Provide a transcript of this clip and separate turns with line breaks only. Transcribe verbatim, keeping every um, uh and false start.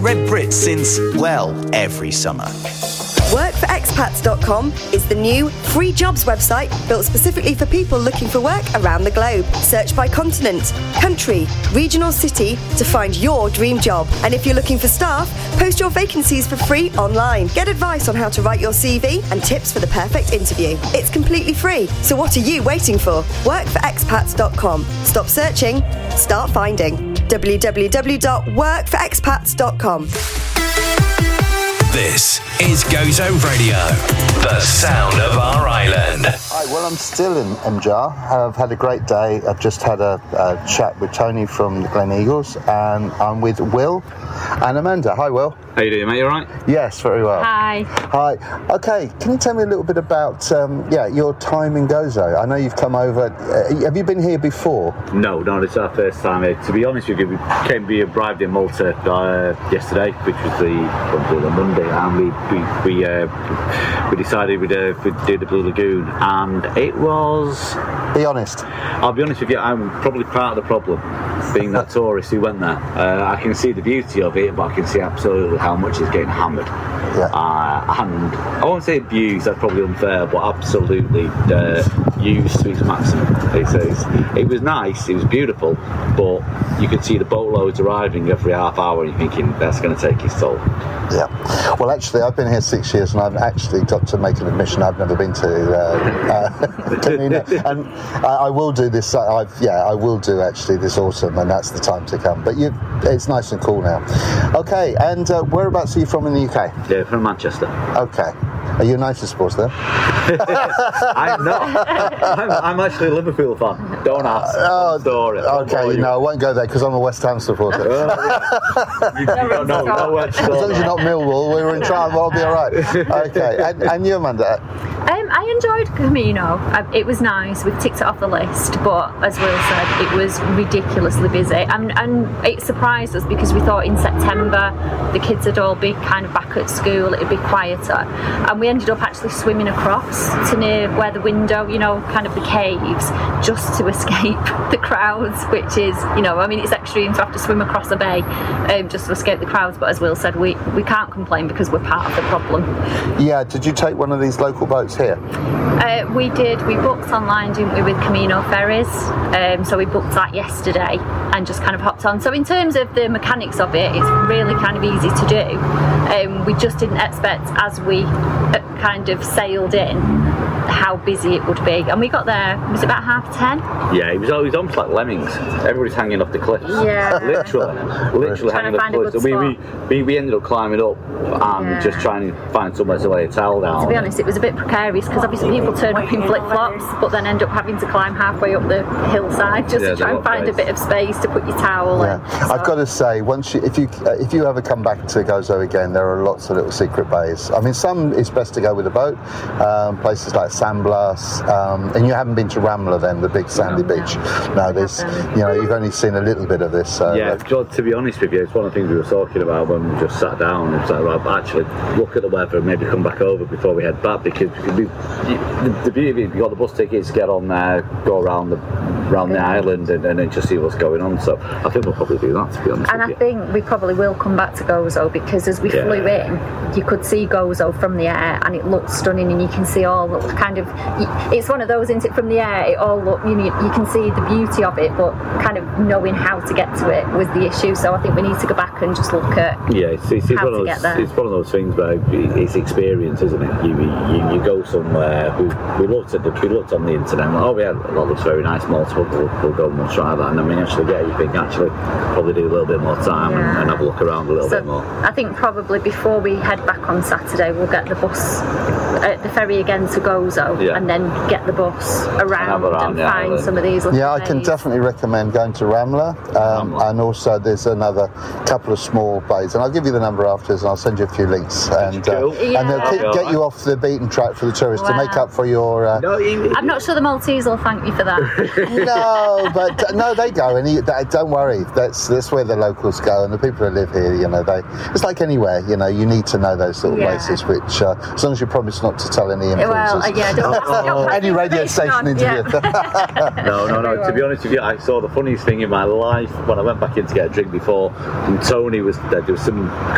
Red Brit since, well, every summer.
work for expats dot com is the new free jobs website built specifically for people looking for work around the globe. Search by continent, country, region or city to find your dream job. And if you're looking for staff, post your vacancies for free online. Get advice on how to write your C V and tips for the perfect interview. It's completely free, so what are you waiting for? work for expats dot com. Stop searching, start finding. w w w dot work for expats dot com.
This is Gozo Radio, the sound of our island.
Hi, well, I'm still in M J A R. I've had a great day. I've just had a, a chat with Tony from the Glen Eagles, and I'm with Will and Amanda. Hi, Will.
How you doing, mate? You all right?
Yes, very well.
Hi.
Hi. Okay, can you tell me a little bit about um, yeah your time in Gozo? I know you've come over. Uh, have you been here before?
No, no, it's our first time here. To be honest with you, we came, we arrived in Malta uh, yesterday, which was the, the Monday, and we we we, uh, we decided we'd, uh, we'd do the Blue Lagoon, and it was.
Be honest.
I'll be honest with you. I'm probably part of the problem, being that tourist who went there. Uh, I can see the beauty of it, but I can see absolutely how much is getting hammered.
Yeah.
Uh, and I won't say abused, that's probably unfair, but absolutely uh, used to its maximum. It's, it's, it was nice, it was beautiful, but you could see the boatloads arriving every half hour and you're thinking that's going to take its toll.
Yeah. Well, actually, I've been here six years and I've actually got to make an admission. I've never been to uh, uh, Camino, and I, I will do this. I've yeah, I will do actually this autumn, and that's the time to come. But you, it's nice and cool now. Okay, and uh, whereabouts are you from in the U K?
Yeah, from Manchester.
Okay. Are you a United supporter?
I'm not. I'm, I'm actually a Liverpool fan. Don't ask.
Oh,
story.
Okay, you know, I won't go there because I'm a West Ham supporter.
you, you don't know. No,
as long as you're not Millwall, we were in trial, I'll be all right. Okay, and, and you, Amanda?
Um, I enjoyed Camino. It was nice. We ticked it off the list, but as Will said, it was ridiculously busy. And, and it surprised us because we thought in September the kids would all be kind of back at school, it'd be quieter. And we ended up actually swimming across to near where the window, you know, kind of the caves, just to escape the crowds, which is, you know, I mean, it's extreme to have to swim across a bay um, just to escape the crowds. But as Will said, we, we can't complain because we're part of the problem.
Yeah, did you take one of these local boats here?
Uh, we did. We booked online, didn't we, with Camino Ferries? Um, so we booked that yesterday and just kind of hopped on. So in terms of the mechanics of it, it's really kind of easy to do. Um, we just didn't expect, as we uh, kind of sailed in, how busy it would be. And we got there, was it about half ten?
Yeah, it was always almost like lemmings. Everybody's hanging off the cliffs.
Yeah.
Literally. Literally
trying
hanging off the cliffs. We, we, we, we ended up climbing up and
yeah.
just trying to find somewhere to lay a towel down.
To be honest, it was a bit precarious because obviously people turn up in flip-flops but then end up having to climb halfway up the hillside just
yeah,
to try and find
place.
a bit of space to put your towel
yeah.
in. So.
I've got to say, once you, if you uh, if you ever come back to Gozo again, there are lots of little secret bays. I mean, some it's best to go with a boat. Um, places like San Blas, um, and you haven't been to Ramla then, the big sandy
no,
beach.
No,
no there's, you know, you've only seen a little bit of this. So
yeah,
like,
to be honest with you, it's one of the things we were talking about when we just sat down. It's like, right, actually, look at the weather and maybe come back over before we head back because we, the, the beauty of it, you got the bus tickets, get on there, go around the around the island and, and then just see what's going on. So I think we'll probably do that, to be honest
and
with
I
you.
think we probably will come back to Gozo because as we
yeah.
flew in you could see Gozo from the air and it looked stunning and you can see all the kind of, it's one of those, isn't it, from the air it all look, you know, you can see the beauty of it but kind of knowing how to get to it was the issue. So I think we need to go back and just look at
yeah, it's, it's, it's,
how
one,
to
of
get
those,
there.
it's one of those things where it's experience, isn't it? You you, you go somewhere, we, we looked at the, we looked on the internet, like, oh yeah, that looks very nice, Malta, we'll, we'll go and we'll try that, and then when you actually get it, you think actually probably do a little bit more time yeah. and, and have a look around a little
so
bit more.
I think probably before we head back on Saturday we'll get the bus at the ferry again to Gozo
yeah.
and then get the bus around and,
around
and find some of these little
yeah, I can
bays.
definitely recommend going to Ramla, um,
Ramla.
and also there's another couple of small bays, and I'll give you the number afterwards and I'll send you a few links, and
cool.
uh,
yeah.
and they'll keep, get you off the beaten track for the tourists
wow.
to make up for your uh,
no, you,
I'm not sure the Maltese will thank me for that.
no, but no, they go, and you, they, don't worry. That's that's where the locals go, and the people who live here, you know, they. It's like anywhere, you know. You need to know those sort of
yeah.
places. Which, uh, as long as you promise not to tell any influencers,
well, uh, yeah, don't, don't
any radio station
on,
interview.
Yeah.
no, no, no. To be honest with you, I saw the funniest thing in my life when I went back in to get a drink before, and Tony was there. There was some